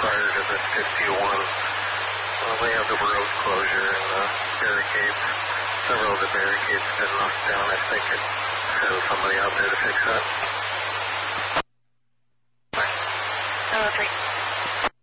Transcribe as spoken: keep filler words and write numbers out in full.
prior to the fifty-one. Well, they have the road closure and the barricades. Several of the barricades have been knocked down. I think it sent somebody out there to fix that. Oh, three.